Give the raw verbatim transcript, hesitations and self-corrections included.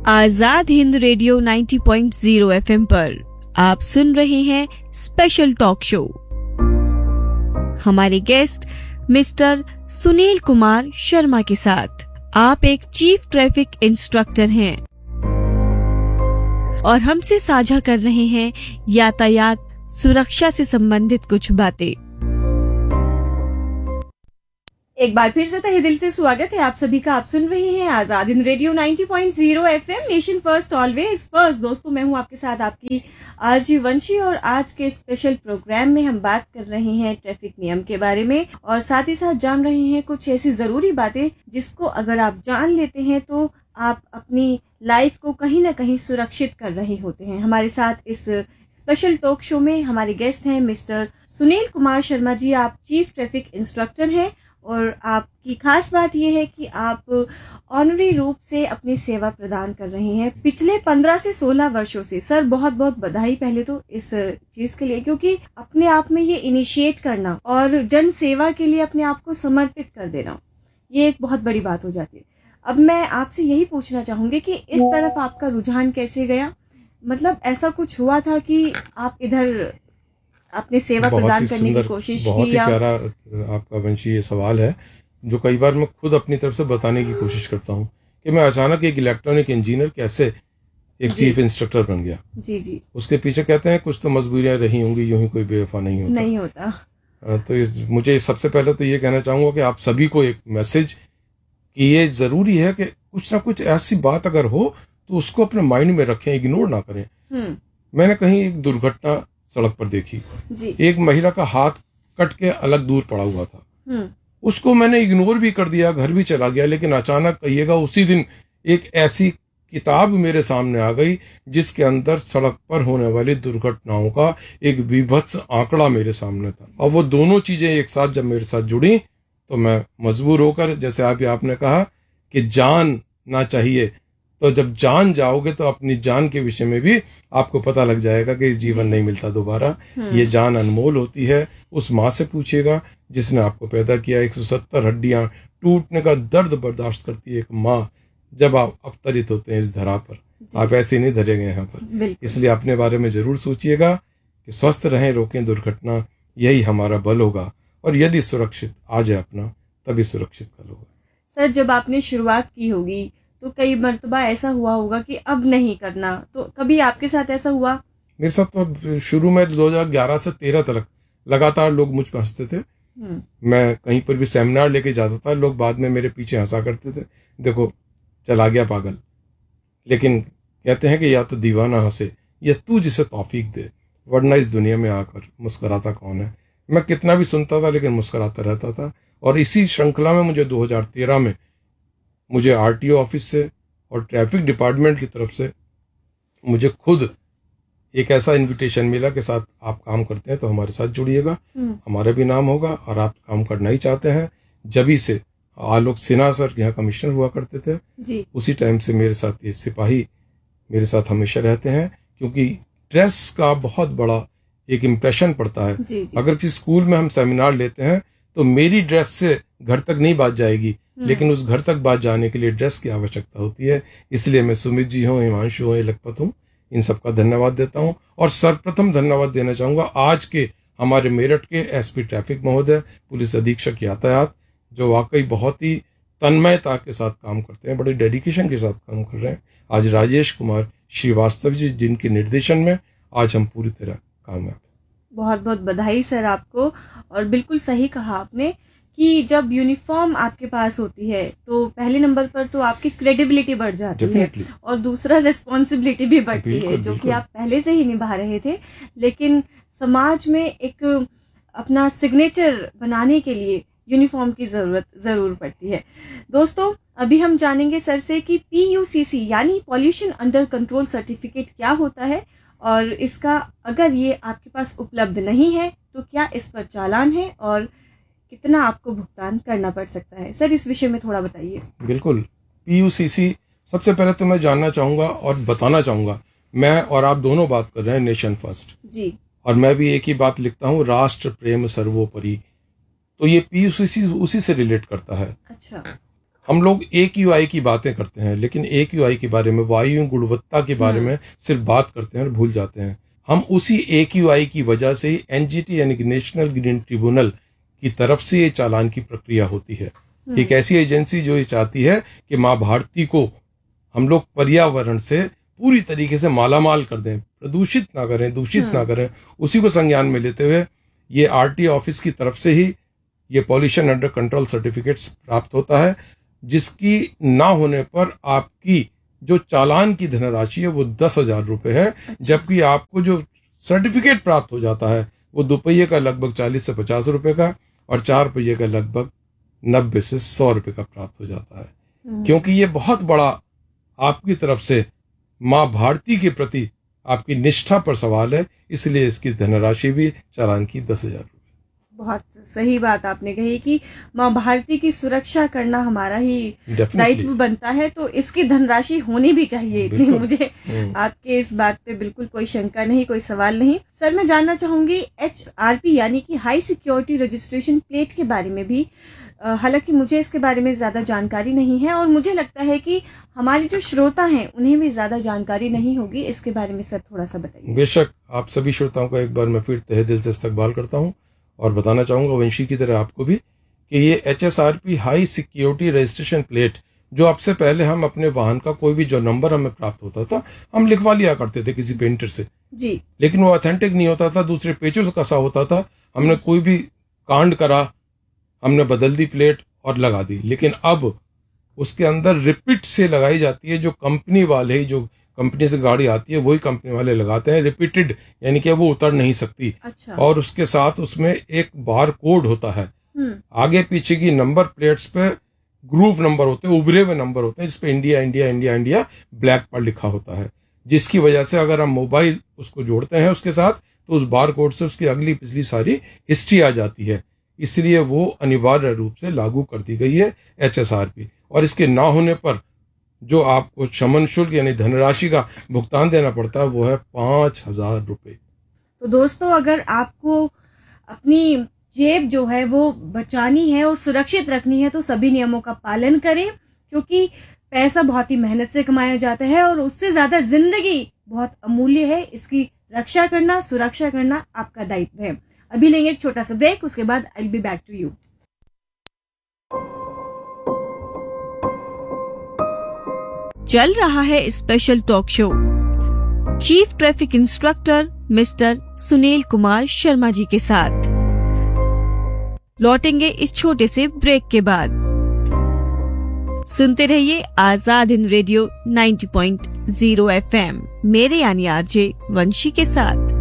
Azad Hind radio नब्बे point शून्य FM पर आप सुन रहे हैं स्पेशल टॉक शो। हमारे गेस्ट मिस्टर सुनील कुमार शर्मा के साथ। आप एक चीफ ट्रैफिक इंस्ट्रक्टर हैं और हमसे साझा कर रहे हैं यातायात सुरक्षा से संबंधित कुछ बातें। एक बार फिर से तहे दिल से स्वागत है आप सभी का। आप सुन रहे हैं आजाद हिंद रेडियो नब्बे पॉइंट शून्य FM, nation first always first. दोस्तों, मैं हूं आपके साथ आपकी आरजी वंशी और आज के स्पेशल प्रोग्राम में हम बात कर रहे हैं ट्रैफिक नियम के बारे में और साथ ही साथ जान रहे हैं कुछ ऐसी जरूरी बातें जिसको अगर आप जान लेते हैं तो आप अपनी लाइफ को कहीं ना कहीं सुरक्षित कर रहे होते हैं। हमारे साथ इस स्पेशल टॉक शो में हमारे गेस्ट हैं मिस्टर सुनील कुमार शर्मा जी। आप चीफ ट्रैफिक इंस्ट्रक्टर हैं और आपकी खास बात यह है कि आप ऑनरी रूप से अपनी सेवा प्रदान कर रहे हैं पिछले पंद्रह से सोलह वर्षों से। सर, बहुत बहुत बधाई पहले तो इस चीज के लिए, क्योंकि अपने आप में ये इनिशिएट करना और जन सेवा के लिए अपने आप को समर्पित कर देना, ये एक बहुत बड़ी बात हो जाती है। अब मैं आपसे यही पूछना चाहूंगी कि इस तरफ आपका रुझान कैसे गया? मतलब ऐसा कुछ हुआ था कि आप इधर अपने सेवा प्रदान करने की कोशिश की? बहुत ही प्यारा आपका वंशी ये सवाल है जो कई बार मैं खुद अपनी तरफ से बताने की कोशिश करता हूँ कि मैं अचानक एक इलेक्ट्रॉनिक इंजीनियर कैसे एक चीफ इंस्ट्रक्टर बन गया। जी जी। उसके पीछे कहते हैं कुछ तो मजबूरियां रही होंगी, यूं ही कोई बेवफा नहीं होता नहीं होता तो इस, मुझे सबसे पहले तो ये कहना चाहूंगा कि आप सभी को एक मैसेज कि ये जरूरी है कि कुछ ना कुछ ऐसी बात अगर हो तो उसको अपने माइंड में रखें, इग्नोर ना करें। मैंने कहीं एक दुर्घटना सड़क पर देखी जी। एक महिला का हाथ कट के अलग दूर पड़ा हुआ था, उसको मैंने इग्नोर भी कर दिया, घर भी चला गया। लेकिन अचानक कहिएगा उसी दिन एक ऐसी किताब मेरे सामने आ गई जिसके अंदर सड़क पर होने वाली दुर्घटनाओं का एक विभत्स आंकड़ा मेरे सामने था। और वो दोनों चीजें एक साथ जब मेरे साथ जुड़ी तो मैं मजबूर होकर, जैसे आप आपने कहा कि जान ना चाहिए, तो जब जान जाओगे तो अपनी जान के विषय में भी आपको पता लग जाएगा कि जीवन नहीं मिलता दोबारा। ये जान अनमोल होती है। उस माँ से पूछिएगा जिसने आपको पैदा किया। एक सौ सत्तर हड्डियां टूटने का दर्द बर्दाश्त करती है एक माँ जब आप अवतरित होते हैं इस धरा पर। आप ऐसे नहीं धरे गए यहाँ पर, इसलिए अपने बारे में जरूर सोचिएगा कि स्वस्थ रहें, रोकें दुर्घटना, यही हमारा बल होगा। और यदि सुरक्षित आ जाए अपना, तभी सुरक्षित कल होगा। सर, जब आपने शुरुआत की होगी तो कई मर्तबा ऐसा हुआ होगा कि अब नहीं करना, तो कभी आपके साथ ऐसा हुआ? मेरे साथ तो शुरू में दो हज़ार ग्यारह से तेरह तक लगातार लोग मुझ पर हंसते थे। मैं कहीं पर भी सेमिनार लेके जाता था, लोग बाद में मेरे पीछे हंसा करते थे, देखो चला गया पागल। लेकिन कहते हैं कि या तो दीवाना हंसे या तू जिसे तौफीक दे, वरना इस दुनिया में आकर मुस्कुराता कौन है। मैं कितना भी सुनता था लेकिन मुस्कुराता रहता था। और इसी श्रृंखला में मुझे दो हज़ार तेरह में मुझे आरटीओ ऑफिस से और ट्रैफिक डिपार्टमेंट की तरफ से मुझे खुद एक ऐसा इनविटेशन मिला कि साथ आप काम करते हैं तो हमारे साथ जुड़िएगा, हमारा भी नाम होगा और आप काम करना ही चाहते हैं। जभी से आलोक सिन्हा सर यहाँ कमिश्नर हुआ करते थे जी। उसी टाइम से मेरे साथ ये सिपाही मेरे साथ हमेशा रहते हैं, क्योंकि ड्रेस का बहुत बड़ा एक इम्प्रेशन पड़ता है। जी, जी। अगर किसी स्कूल में हम सेमिनार लेते हैं तो मेरी ड्रेस से घर तक नहीं बात जाएगी, लेकिन उस घर तक बात जाने के लिए ड्रेस की आवश्यकता होती है। इसलिए मैं सुमित जी हूँ, हिमांशु हूँ, लखपत हूँ, इन सबका धन्यवाद देता हूँ। और सर्वप्रथम धन्यवाद देना चाहूंगा आज के हमारे मेरठ के एसपी ट्रैफिक महोदय, पुलिस अधीक्षक यातायात, जो वाकई बहुत ही तन्मयता के साथ काम करते हैं, बड़ी डेडिकेशन के साथ काम कर रहे हैं। आज राजेश कुमार श्रीवास्तव जी, जिनके निर्देशन में आज हम पूरी तरह कामयाब हैं। बहुत बहुत बधाई सर आपको। और बिल्कुल सही कहा आपने कि जब यूनिफॉर्म आपके पास होती है तो पहले नंबर पर तो आपकी क्रेडिबिलिटी बढ़ जाती है और दूसरा रिस्पॉन्सिबिलिटी भी बढ़ती है, जो कि आप पहले से ही निभा रहे थे। लेकिन समाज में एक अपना सिग्नेचर बनाने के लिए यूनिफॉर्म की जरूरत जरूर पड़ती है। दोस्तों, अभी हम जानेंगे सर से कि पीयूसीसी यानी पॉल्यूशन अंडर कंट्रोल सर्टिफिकेट क्या होता है और इसका अगर ये आपके पास उपलब्ध नहीं है तो क्या इस पर चालान है और कितना आपको भुगतान करना पड़ सकता है। सर, इस विषय में थोड़ा बताइए। बिल्कुल, पीयूसीसी सबसे पहले तो मैं जानना चाहूंगा और बताना चाहूंगा, मैं और आप दोनों बात कर रहे हैं नेशन फर्स्ट जी, और मैं भी एक ही बात लिखता हूँ, राष्ट्र प्रेम सर्वोपरि। तो ये पीयूसीसी उसी से रिलेट करता है। अच्छा। हम लोग ए क्यू आई की बातें करते हैं, लेकिन ए क्यू आई के बारे में, वायु गुणवत्ता के बारे में सिर्फ बात करते हैं और भूल जाते हैं। हम उसी ए क्यू आई की वजह से ही एन जी टी यानी कि नेशनल ग्रीन ट्रिब्यूनल की तरफ से ये चालान की प्रक्रिया होती है। एक ऐसी एजेंसी जो ये चाहती है कि माँ भारती को हम लोग पर्यावरण से पूरी तरीके से मालामाल कर दें, प्रदूषित ना करें, दूषित ना करें, उसी को संज्ञान में लेते हुए ये आर टी ऑफिस की तरफ से ही ये पॉल्यूशन अंडर कंट्रोल सर्टिफिकेट्स प्राप्त होता है, जिसकी ना होने पर आपकी जो चालान की धनराशि है वो दस हजार रुपए है। अच्छा। जबकि आपको जो सर्टिफिकेट प्राप्त हो जाता है वो दोपहिए का लगभग चालीस से पचास रुपए का और चार पहिए का लगभग नब्बे से सौ रुपए का प्राप्त हो जाता है। क्योंकि ये बहुत बड़ा आपकी तरफ से माँ भारती के प्रति आपकी निष्ठा पर सवाल है, इसलिए इसकी धनराशि भी चालान की दस हजार रुपए। बहुत सही बात आपने कही कि माँ भारती की सुरक्षा करना हमारा ही दायित्व बनता है, तो इसकी धनराशि होनी भी चाहिए इतनी। मुझे आपके इस बात पे बिल्कुल कोई शंका नहीं, कोई सवाल नहीं। सर, मैं जानना चाहूंगी एच आर पी यानी कि हाई सिक्योरिटी रजिस्ट्रेशन प्लेट के बारे में भी। हालांकि मुझे इसके बारे में ज्यादा जानकारी नहीं है और मुझे लगता है कि हमारे जो श्रोता हैं उन्हें भी ज्यादा जानकारी नहीं होगी। इसके बारे में सर थोड़ा सा बताइए। बेशक, आप सभी श्रोताओं का एक बार मैं फिर तहे दिल से इस्तकबाल करता हूँ और बताना चाहूंगा वंशी की तरह आपको भी कि ये H S R P high security registration plate, जो अब से पहले हम अपने वाहन का कोई भी जो नंबर हमें प्राप्त होता था हम लिखवा लिया करते थे किसी पेंटर से जी, लेकिन वो ऑथेंटिक नहीं होता था, दूसरे पेचों से कसा होता था। हमने कोई भी कांड करा, हमने बदल दी प्लेट और लगा दी, लेकिन अब उसके अंदर रिपीट से लगाई जाती है। जो कंपनी वाले, जो कंपनी से गाड़ी आती है वही कंपनी वाले लगाते हैं, रिपीटेड, यानी कि वो उतर नहीं सकती। अच्छा। और उसके साथ उसमें एक बार कोड होता है, आगे पीछे की नंबर प्लेट्स पे ग्रूव नंबर होते हैं, उभरे हुए नंबर होते हैं, जिसपे India India India India black पर लिखा होता है, जिसकी वजह से अगर हम मोबाइल उसको जोड़ते हैं उसके साथ तो उस बार कोड से उसकी अगली पिछली सारी हिस्ट्री आ जाती है। इसलिए वो अनिवार्य रूप से लागू कर दी गई है एच एस आर पी। और इसके ना होने पर जो आपको शमन शुल्क यानी धनराशि का भुगतान देना पड़ता है वो है पांच हजार रुपए। तो दोस्तों, अगर आपको अपनी जेब जो है वो बचानी है और सुरक्षित रखनी है तो सभी नियमों का पालन करें, क्योंकि पैसा बहुत ही मेहनत से कमाया जाता है और उससे ज्यादा जिंदगी बहुत अमूल्य है। इसकी रक्षा करना, सुरक्षा करना आपका दायित्व है। अभी लेंगे एक छोटा सा ब्रेक, उसके बाद I will be back to you. चल रहा है special talk show chief traffic instructor mister Sunil Kumar Sharma ji के साथ। लौटेंगे इस छोटे से ब्रेक के बाद। सुनते रहिए आजाद हिंद रेडियो नब्बे पॉइंट शून्य एफ एम, मेरे यानी आरजे वंशी के साथ।